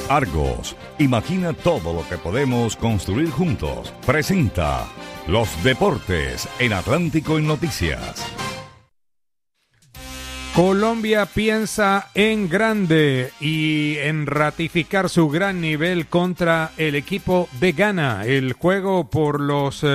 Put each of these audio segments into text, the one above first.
Argos, imagina todo lo que podemos construir juntos. Presenta Los Deportes en Atlántico en Noticias. Colombia piensa en grande y en ratificar su gran nivel contra el equipo de Ghana. El juego por los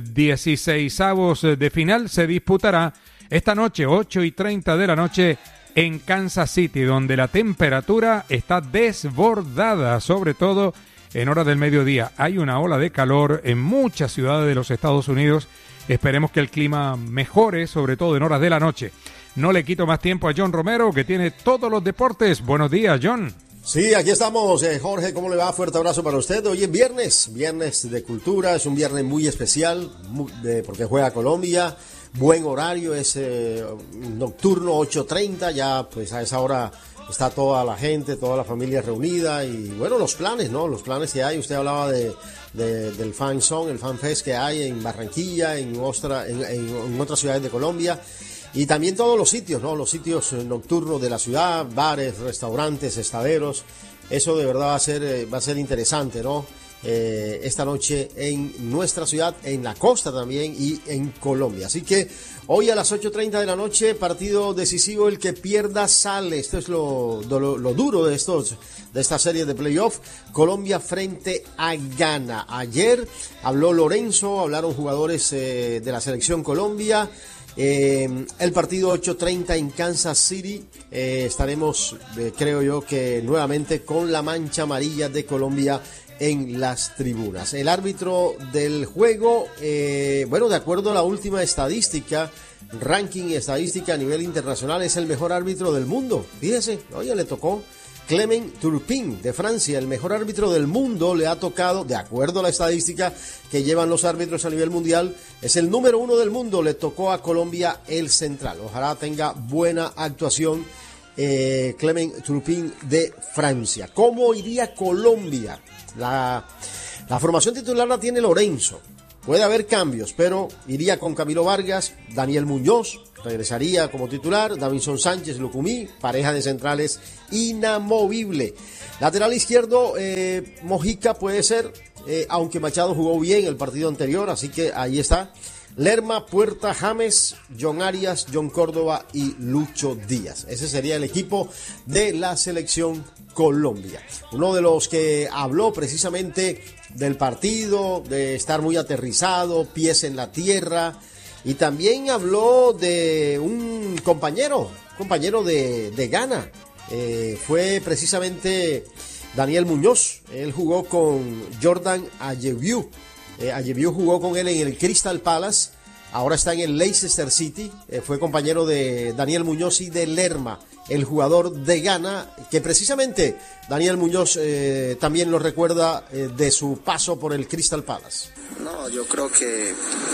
16avos de final se disputará esta noche, 8:30 de la noche, en Kansas City, donde la temperatura está desbordada, sobre todo en horas del mediodía. Hay una ola de calor en muchas ciudades de los Estados Unidos. Esperemos que el clima mejore, sobre todo en horas de la noche. No le quito más tiempo a John Romero, que tiene todos los deportes. Buenos días, John. Sí, aquí estamos, Jorge, ¿cómo le va? Fuerte abrazo para usted. Hoy es viernes de cultura, es un viernes muy especial porque juega Colombia. Buen horario, es nocturno, 8:30, ya pues a esa hora está toda la gente, toda la familia reunida y bueno, los planes, ¿no? Los planes que hay. Usted hablaba del Fan Zone, el Fan Fest que hay en Barranquilla, en otras ciudades de Colombia. Y también todos los sitios, ¿no? Los sitios nocturnos de la ciudad, bares, restaurantes, estaderos. Eso de verdad va a ser interesante, ¿no? Esta noche en nuestra ciudad, en la costa también y en Colombia. Así que hoy a las 8:30 de la noche, partido decisivo, el que pierda sale. Esto es lo duro de esta serie de playoff. Colombia frente a Ghana. Ayer habló Lorenzo, hablaron jugadores de la selección Colombia. El partido 8:30 en Kansas City. Estaremos, creo yo, que nuevamente con la mancha amarilla de Colombia en las tribunas. El árbitro del juego, de acuerdo a la última ranking estadística a nivel internacional, es el mejor árbitro del mundo. Fíjese, oye, le tocó Clement Turpin de Francia, el mejor árbitro del mundo. Le ha tocado, de acuerdo a la estadística que llevan los árbitros a nivel mundial, es el número 1 del mundo. Le tocó a Colombia el central. Ojalá tenga buena actuación Clement Turpin de Francia. ¿Cómo iría Colombia? La formación titular la tiene Lorenzo. Puede haber cambios, pero iría con Camilo Vargas, Daniel Muñoz regresaría como titular, Davinson Sánchez, Lucumí, pareja de centrales inamovible. Lateral izquierdo, Mojica puede ser, aunque Machado jugó bien el partido anterior, así que ahí está. Lerma, Puerta, James, John Arias, John Córdoba y Lucho Díaz. Ese sería el equipo de la selección Colombia. Uno de los que habló precisamente del partido, de estar muy aterrizado, pies en la tierra, y también habló de un compañero de Ghana. Fue precisamente Daniel Muñoz. Él jugó con Jordan Ayew. Ayew jugó con él en el Crystal Palace, ahora está en el Leicester City. Fue compañero de Daniel Muñoz y de Lerma, el jugador de Ghana, que precisamente Daniel Muñoz también lo recuerda de su paso por el Crystal Palace. No, yo creo que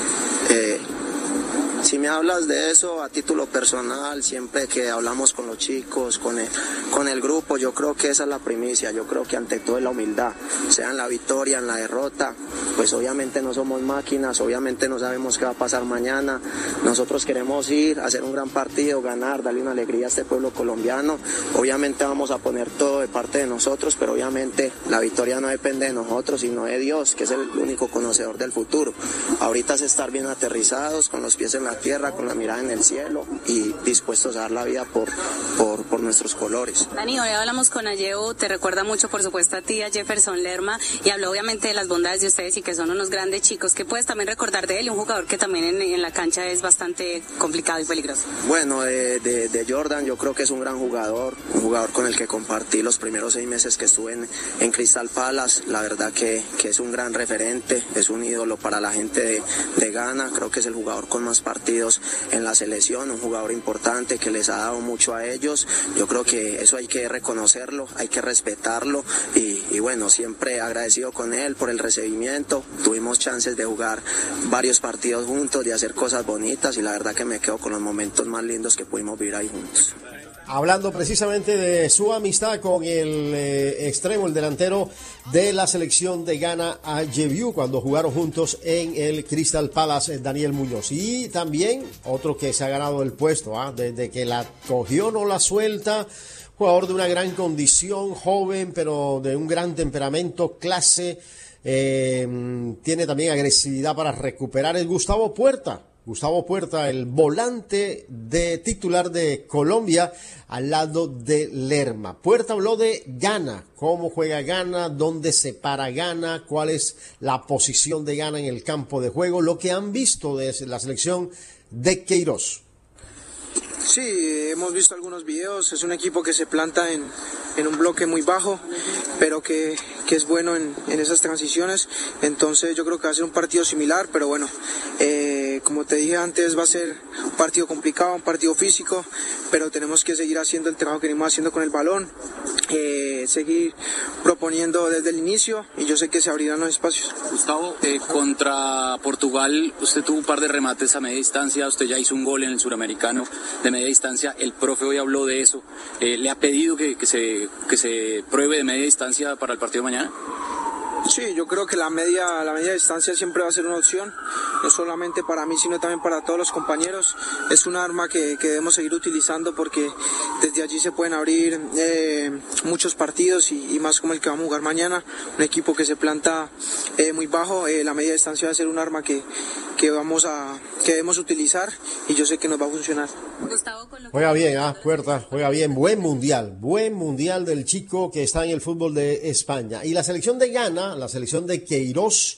si me hablas de eso a título personal, siempre que hablamos con los chicos, con el grupo, yo creo que esa es la primicia. Yo creo que ante todo es la humildad, sea en la victoria, en la derrota, pues obviamente no somos máquinas, obviamente no sabemos qué va a pasar mañana. Nosotros queremos ir a hacer un gran partido, ganar, darle una alegría a este pueblo colombiano. Obviamente vamos a poner todo de parte de nosotros, pero obviamente la victoria no depende de nosotros, sino de Dios, que es el único conocedor del futuro. Ahorita es estar bien aterrizados, con los pies en la tierra, con la mirada en el cielo y dispuestos a dar la vida por nuestros colores. Dani, hoy hablamos con Ayew, te recuerda mucho por supuesto a ti, a Jefferson Lerma, y habló obviamente de las bondades de ustedes y que son unos grandes chicos. ¿Qué puedes también recordar de él? Un jugador que también en la cancha es bastante complicado y peligroso. Bueno, de Jordan yo creo que es un gran jugador, un jugador con el que compartí los primeros 6 meses que estuve en Crystal Palace. La verdad que es un gran referente, es un ídolo para la gente de Ghana. Creo que es el jugador con más partidos en la selección, un jugador importante que les ha dado mucho a ellos. Yo creo que eso hay que reconocerlo, hay que respetarlo y bueno, siempre agradecido con él por el recibimiento. Tuvimos chances de jugar varios partidos juntos, de hacer cosas bonitas y la verdad que me quedo con los momentos más lindos que pudimos vivir ahí juntos. Hablando precisamente de su amistad con el extremo, el delantero de la selección de Ghana, Ayew, cuando jugaron juntos en el Crystal Palace, Daniel Muñoz. Y también otro que se ha ganado el puesto, desde que la cogió no la suelta, jugador de una gran condición, joven, pero de un gran temperamento, clase, tiene también agresividad para recuperar. El Gustavo Puerta, el volante de titular de Colombia al lado de Lerma. Puerta habló de Ghana, cómo juega Ghana, dónde se para Ghana, cuál es la posición de Ghana en el campo de juego, lo que han visto de la selección de Queiroz. Sí, hemos visto algunos videos, es un equipo que se planta en un bloque muy bajo, pero que es bueno en esas transiciones, entonces yo creo que va a ser un partido similar, pero bueno, como te dije antes, va a ser un partido complicado, un partido físico, pero tenemos que seguir haciendo el trabajo que venimos haciendo con el balón, seguir proponiendo desde el inicio, y yo sé que se abrirán los espacios. Gustavo, contra Portugal usted tuvo un par de remates a media distancia, usted ya hizo un gol en el Suramericano de media distancia, el profe hoy habló de eso, ¿le ha pedido que se pruebe de media distancia para el partido de mañana? Sí, yo creo que la media distancia siempre va a ser una opción, no solamente para mí, sino también para todos los compañeros. Es un arma que debemos seguir utilizando porque desde allí se pueden abrir muchos partidos y más como el que vamos a jugar mañana, un equipo que se planta muy bajo. La media distancia va a ser un arma que debemos utilizar y yo sé que nos va a funcionar. Juega bien, Puerta, juega bien, buen mundial del chico que está en el fútbol de España. Y la selección de Ghana, la selección de Queiroz,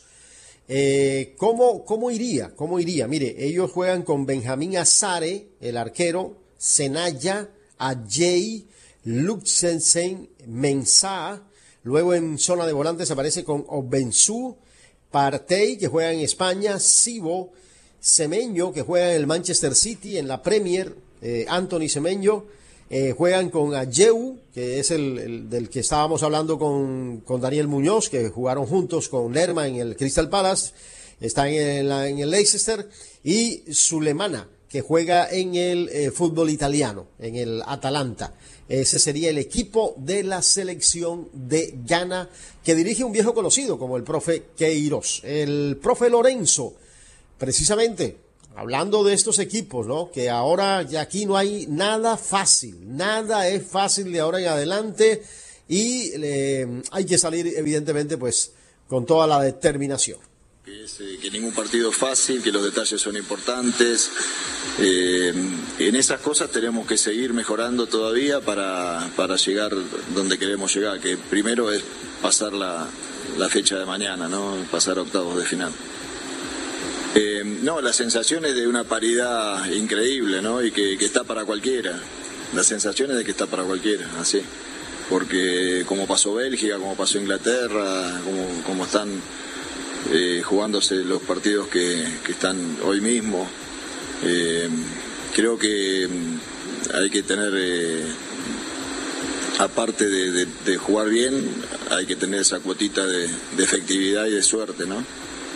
¿cómo iría? Mire, ellos juegan con Benjamín Azare, el arquero, Senaya, Ajay, Luxensen, Mensah. Luego en zona de volantes aparece con Obensu, Partey, que juega en España, Sibo, Semenyo, que juega en el Manchester City, en la Premier, Anthony Semenyo. Juegan con Ayew, que es el del que estábamos hablando con Daniel Muñoz, que jugaron juntos con Lerma en el Crystal Palace, está en el Leicester, y Sulemana, que juega en el fútbol italiano, en el Atalanta. Ese sería el equipo de la selección de Ghana, que dirige un viejo conocido como el profe Queiroz. El profe Lorenzo, precisamente, hablando de estos equipos, ¿no? Que ahora ya aquí no hay nada es fácil de ahora en adelante y hay que salir evidentemente pues con toda la determinación. Que ningún partido es fácil, que los detalles son importantes. En esas cosas tenemos que seguir mejorando todavía para llegar donde queremos llegar, que primero es pasar la fecha de mañana, ¿no? Pasar a octavos de final. No, la sensación es de una paridad increíble, ¿no? Y que está para cualquiera. La sensación es de que está para cualquiera, así. Porque como pasó Bélgica, como pasó Inglaterra, como están jugándose los partidos que están hoy mismo, creo que hay que tener, aparte de jugar bien, hay que tener esa cuotita de efectividad y de suerte, ¿no?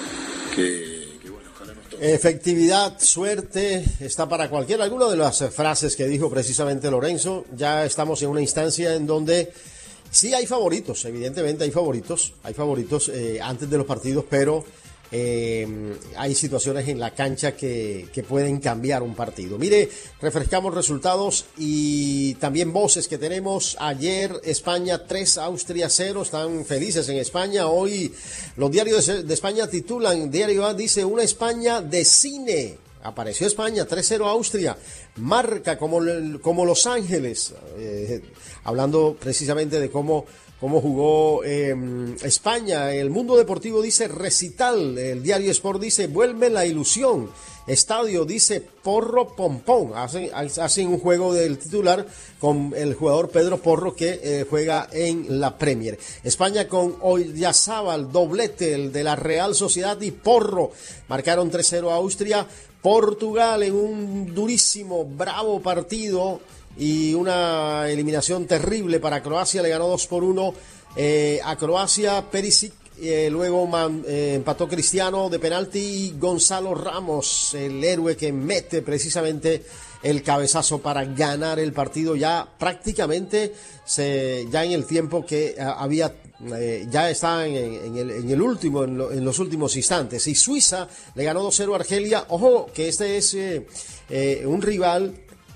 Efectividad, suerte, está para cualquiera. Alguna de las frases que dijo precisamente Lorenzo, ya estamos en una instancia en donde sí hay favoritos, evidentemente hay favoritos antes de los partidos, pero hay situaciones en la cancha que pueden cambiar un partido. Mire, refrescamos resultados y también voces que tenemos. Ayer España 3, Austria 0, están felices en España. Hoy los diarios de España titulan, Diario A dice, una España de cine. Apareció España, 3-0 Austria, marca como Los Ángeles, hablando precisamente de cómo jugó España. El Mundo Deportivo dice recital, el Diario Sport dice vuelve la ilusión, Estadio dice Porro Pompón, hacen un juego del titular con el jugador Pedro Porro que juega en la Premier. España con Oyarzábal, doblete, el de la Real Sociedad, y Porro marcaron 3-0 a Austria. Portugal en un durísimo, bravo partido y una eliminación terrible para Croacia, le ganó 2-1 a Croacia. Perisic, luego empató Cristiano de penalti, y Gonzalo Ramos, el héroe que mete precisamente el cabezazo para ganar el partido ya prácticamente ya en el tiempo que había, ya está en los últimos instantes. Y Suiza le ganó 2-0 a Argelia. Ojo que este es un rival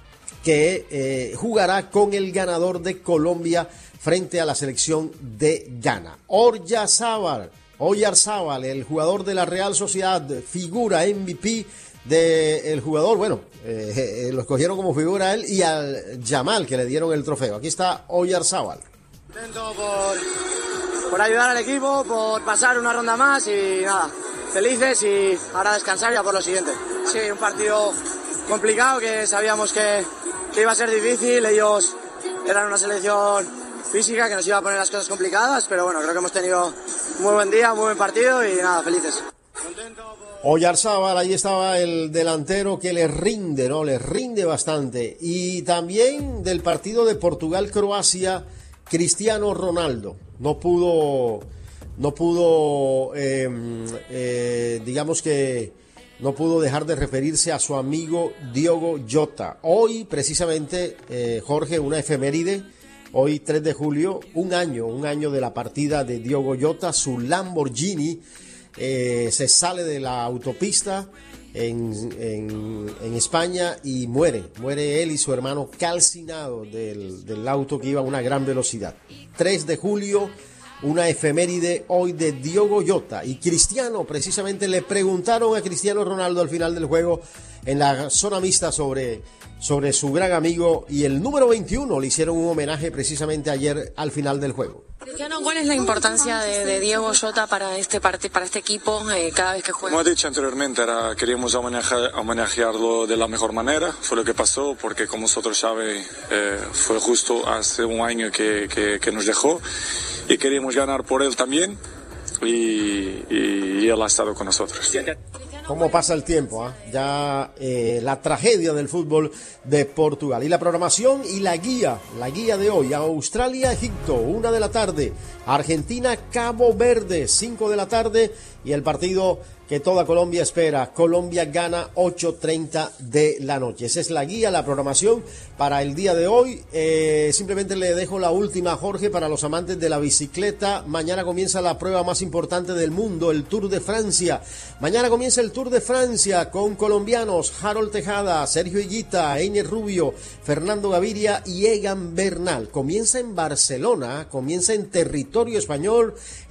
que jugará con el ganador de Colombia frente a la selección de Ghana. Oyarzábal, el jugador de la Real Sociedad, figura MVP del jugador, bueno, lo escogieron como figura a él y al Yamal, que le dieron el trofeo. Aquí está Oyarzábal. Contento por ayudar al equipo, por pasar una ronda más y nada, felices y ahora descansar ya por lo siguiente. Sí, un partido complicado que sabíamos que iba a ser difícil, ellos eran una selección física que nos iba a poner las cosas complicadas, pero bueno, creo que hemos tenido un muy buen día, muy buen partido y nada, felices. Oyarzábal, ahí estaba el delantero que le rinde, ¿no? Le rinde bastante. Y también del partido de Portugal-Croacia, Cristiano Ronaldo. No pudo, digamos que no pudo dejar de referirse a su amigo Diogo Jota. Hoy, precisamente, Jorge, una efeméride. Hoy, 3 de julio, un año de la partida de Diogo Jota. Su Lamborghini se sale de la autopista en España y muere él y su hermano calcinado del auto que iba a una gran velocidad. 3 de julio, una efeméride hoy de Diogo Jota. Y Cristiano, precisamente le preguntaron a Cristiano Ronaldo al final del juego en la zona mixta sobre su gran amigo, y el número 21 le hicieron un homenaje precisamente ayer al final del juego. Cristiano, ¿cuál es la importancia de Diogo Jota para este equipo cada vez que juega? Como he dicho anteriormente, queríamos homenajearlo de la mejor manera. Fue lo que pasó, porque como vosotros sabéis, fue justo hace un año que nos dejó y queríamos ganar por él también, y él ha estado con nosotros. Cómo pasa el tiempo, ya la tragedia del fútbol de Portugal. Y la programación y la guía de hoy: Australia-Egipto, 1 de la tarde, Argentina-Cabo Verde, 5 de la tarde, y el partido que toda Colombia espera, Colombia-Ghana, 8:30 de la noche. Esa es la guía, la programación para el día de hoy. Simplemente le dejo la última, Jorge, para los amantes de la bicicleta. Mañana comienza la prueba más importante del mundo, el Tour de Francia. Mañana comienza el Tour de Francia con colombianos Harold Tejada, Sergio Higuita, Einer Rubio, Fernando Gaviria y Egan Bernal. Comienza en Barcelona, comienza en territorio español,